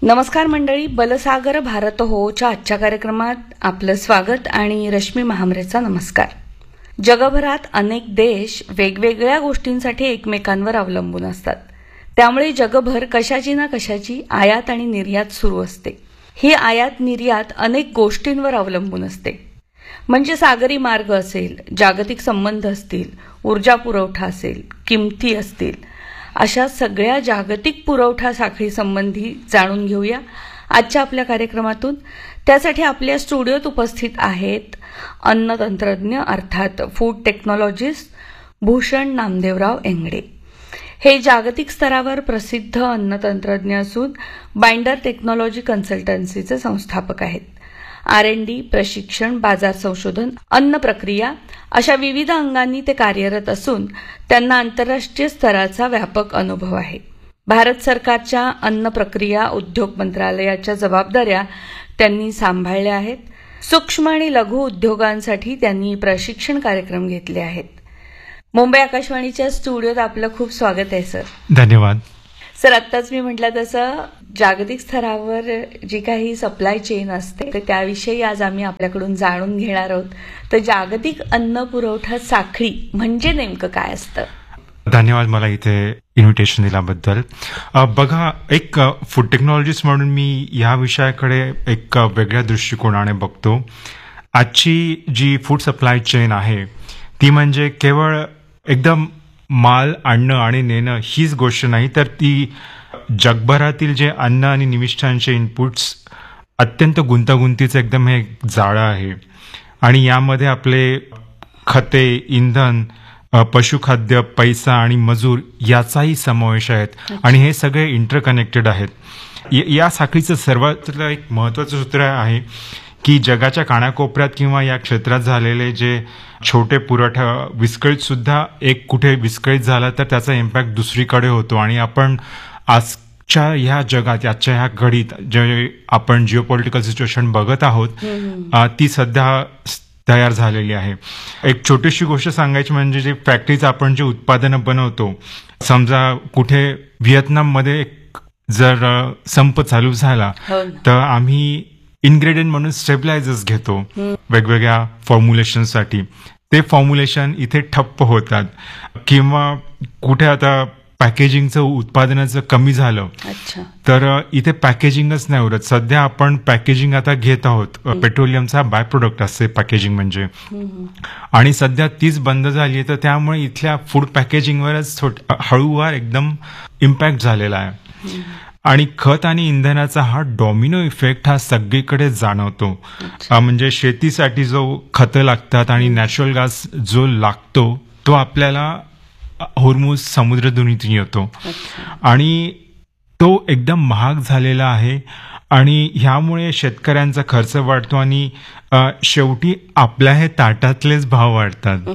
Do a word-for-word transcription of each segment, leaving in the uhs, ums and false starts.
नमस्कार मंडळी, बलसागर भारत होच्या आजच्या कार्यक्रमात आपलं स्वागत आणि रश्मी महामरेचा नमस्कार. जगभरात अनेक देश वेगवेगळ्या गोष्टींसाठी एकमेकांवर अवलंबून असतात. त्यामुळे जगभर कशाची ना कशाची आयात आणि निर्यात सुरू असते. ही आयात निर्यात अनेक गोष्टींवर अवलंबून असते. म्हणजे सागरी मार्ग असेल, जागतिक संबंध असतील, ऊर्जा पुरवठा असेल, किमती असतील, अशा सगळ्या जागतिक पुरवठा साखळी संबंधी जाणून घेऊया आजच्या आपल्या कार्यक्रमातून. त्यासाठी आपल्या स्टुडिओत उपस्थित आहेत अन्नतंत्रज्ञ अर्थात फूड टेक्नॉलॉजिस्ट भूषण नामदेवराव एंगडे. हे जागतिक स्तरावर प्रसिद्ध अन्नतंत्रज्ञ असून बाइंडर टेक्नॉलॉजी कन्सल्टन्सीचे संस्थापक आहेत. आर एन डी, प्रशिक्षण, बाजार संशोधन, अन्न प्रक्रिया अशा विविध अंगांनी ते कार्यरत असून त्यांना आंतरराष्ट्रीय स्तराचा व्यापक अनुभव आहे. भारत सरकारच्या अन्न प्रक्रिया उद्योग मंत्रालयाच्या जबाबदाऱ्या त्यांनी सांभाळल्या आहेत. सूक्ष्म आणि लघु उद्योगांसाठी त्यांनी प्रशिक्षण कार्यक्रम घेतले आहेत. मुंबई आकाशवाणीच्या स्टुडिओत आपलं खूप स्वागत आहे सर. धन्यवाद सर. आत्ताच मी म्हटलं तसं जागतिक स्तरावर जी काही सप्लाय चेन असते तर त्याविषयी आज आम्ही आपल्याकडून जाणून घेणार आहोत. तर जागतिक अन्न पुरवठा साखळी म्हणजे नेमकं काय असतं? धन्यवाद मला इथे इन्व्हिटेशन दिल्याबद्दल. बघा, एक फूड टेक्नॉलॉजिस्ट म्हणून मी या विषयाकडे एक वेगळ्या दृष्टिकोनाने बघतो. आजची जी फूड सप्लाय चेन आहे ती म्हणजे केवळ एकदम माल आणणं आणि नेणं हीच गोष्ट नाही, तर ती जगभरातील जे अन्न आणि निविष्ठांचे इनपुट्स अत्यंत गुंतागुंतीचं एकदम हे जाळं आहे. आणि यामध्ये आपले खते, इंधन, पशुखाद्य, पैसा आणि मजूर याचाही समावेश आहेत. आणि हे सगळे इंटरकनेक्टेड आहेत. या साखळीचं सर्वात एक महत्त्वाचं सूत्र आहे की जगाच्या कानाकोपऱ्यात किंवा या क्षेत्रात झालेले जे छोटे पुरवठा विस्कळीत सुद्धा एक कुठे विस्कळीत झाला तर त्याचा इम्पॅक्ट दुसरीकडे होतो. आणि आपण आजच्या ह्या जगात, आजच्या ह्या घडीत जे आपण जिओपॉलिटिकल सिच्युएशन बघत आहोत ती सध्या तयार झालेली आहे. एक छोटीशी गोष्ट सांगायची म्हणजे जे फॅक्टरीज आपण जे उत्पादनं बनवतो, समजा कुठे व्हिएतनाममध्ये जर संप चालू झाला तर आम्ही इन्ग्रेडियंट म्हणून स्टेबलायझर्स घेतो वेगवेगळ्या फॉर्म्युलेशनसाठी. ते फॉर्म्युलेशन इथे ठप्प होतात. किंवा कुठे आता पॅकेजिंगचं उत्पादनाचं कमी झालं तर इथे पॅकेजिंगच नाही उरत. सध्या आपण पॅकेजिंग आता घेत आहोत. पेट्रोलियमचा बाय प्रोडक्ट असते पॅकेजिंग म्हणजे. आणि सध्या तीच बंद झाली आहे. तर त्यामुळे इथल्या फूड पॅकेजिंगवरच हळूवार एकदम इम्पॅक्ट झालेला आहे. आणि खत आणि इंधनाचा हा डॉमिनो इफेक्ट हा सगळीकडे जाणवतो. म्हणजे शेतीसाठी जो खतं लागतात आणि नॅचरल गॅस जो लागतो तो आपल्याला होर्मुझ समुद्रधुनीतून येतो. आणि तो एकदम महाग झालेला आहे. आणि ह्यामुळे शेतकऱ्यांचा खर्च वाढतो आणि शेवटी आपल्या हे ताटातलेच भाव वाढतात.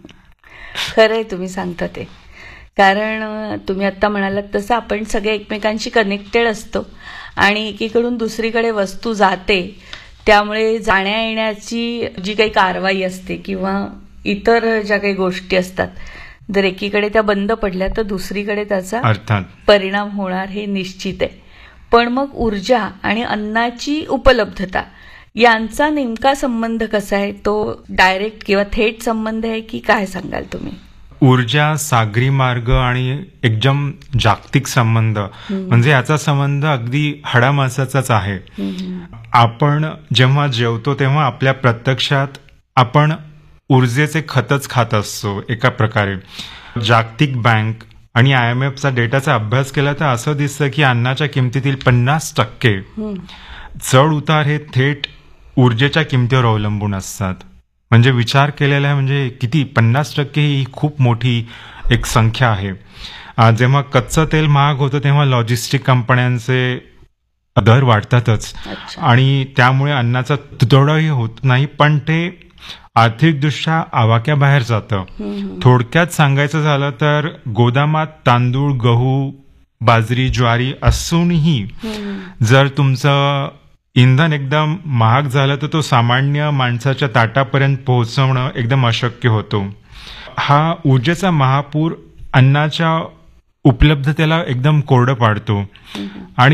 खरंय तुम्ही सांगता ते. कारण तुम्ही आत्ता म्हणालात तसं आपण सगळे एकमेकांशी कनेक्टेड असतो आणि एकीकडून दुसरीकडे वस्तू जाते. त्यामुळे जाण्या येण्याची जी काही कारवाई असते किंवा इतर ज्या काही गोष्टी असतात, जर एकीकडे त्या बंद पडल्या तर दुसरीकडे त्याचा अर्थात परिणाम होणार हे निश्चित आहे. पण मग ऊर्जा आणि अन्नाची उपलब्धता यांचा नेमका संबंध कसा आहे? तो डायरेक्ट किंवा थेट संबंध आहे की काय सांगाल तुम्ही? ऊर्जा, सागरी मार्ग आणि एकदम जागतिक संबंध म्हणजे याचा संबंध अगदी हाडामासाचाच आहे. आपण जेव्हा जेवतो तेव्हा आपल्या प्रत्यक्षात आपण ऊर्जेचे खतच खात असतो एका प्रकारे. जागतिक बँक आणि आय एम एफचा डेटाचा अभ्यास केला तर असं दिसतं की अन्नाच्या किमतीतील पन्नास टक्के चढ उतार हे थेट ऊर्जेच्या किमतीवर अवलंबून असतात. म्हणजे विचार केलेला आहे म्हणजे किती, पन्नास टक्के ही खूप मोठी एक संख्या आहे. जेव्हा कच्चं तेल महाग होतं तेव्हा लॉजिस्टिक कंपन्यांचे दर वाढतातच आणि त्यामुळे अन्नाचा तुटवडाही होत नाही, पण ते आर्थिकदृष्ट्या आवाक्याबाहेर जातं. थोडक्यात सांगायचं झालं तर गोदामात तांदूळ, गहू, बाजरी, ज्वारी असूनही जर तुमचं इंधन एकदम महाग झालं तर तो सामान्य माणसाच्या ताटापर्यंत पोहोचवणं एकदम अशक्य होतो. हा ऊर्जेचा महापूर अन्नाच्या उपलब्धतेला एकदम कोरडं पाडतो. आणि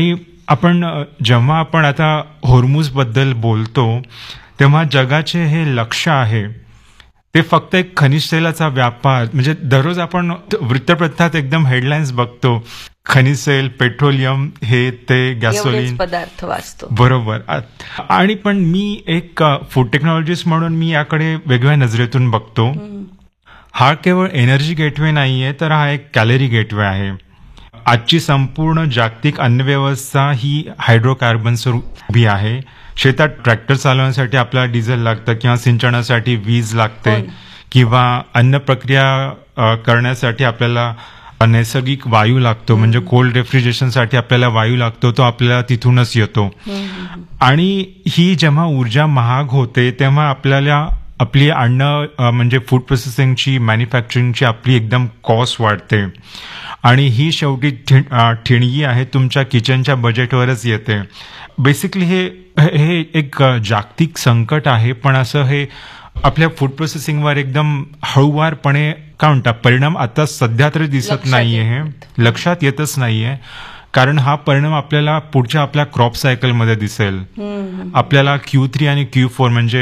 आपण जेव्हा आपण आता होर्मुझ बद्दल बोलतो तेव्हा जगाचे हे लक्ष्य आहे ते फक्त एक खनिज तेलाचा व्यापार, म्हणजे दररोज आपण वृत्तपत्रात एकदम हेडलाईन्स बघतो, खनिज तेल, पेट्रोलियम, हे ते गॅसोलीन पदार्थ वाचतो. बरोबर. आणि पण मी एक फूड टेक्नॉलॉजिस्ट म्हणून मी याकडे वेगळ्या नजरेतून बघतो. हा केवळ एनर्जी गेटवे नाहीये, तर हा एक कॅलरी गेटवे आहे. आजची संपूर्ण जागतिक अन्नव्यवस्था ही हायड्रोकार्बन्सवर उभी आहे. शेतात ट्रॅक्टर चालवण्यासाठी आपल्याला डिझेल लागतं किंवा सिंचनासाठी वीज लागते किंवा अन्न प्रक्रिया करण्यासाठी आपल्याला नैसर्गिक वायू लागतो, म्हणजे कोल्ड रेफ्रिजरेशनसाठी आपल्याला वायू लागतो, तो आपल्याला तिथूनच येतो. आणि ही जेव्हा ऊर्जा महाग होते तेव्हा आपल्याला आपली अन्न म्हणजे फूड प्रोसेसिंगची, मॅन्युफॅक्चरिंगची आपली एकदम कॉस्ट वाढते. आणि ही शेवटी ठिणगी आहे, तुमच्या किचनच्या बजेटवरच येते. बेसिकली हे हे एक जागतिक संकट आहे, पण असं हे आपल्या फूड प्रोसेसिंगवर एकदम हळूवारपणे काय म्हणतात परिणाम आता सध्या तरी दिसत नाहीये, हे लक्षात येतच नाहीये. कारण हा परिणाम आपल्याला पुढच्या आपल्या क्रॉप सायकलमध्ये दिसेल. आपल्याला क्यू थ्री आणि क्यू फोर म्हणजे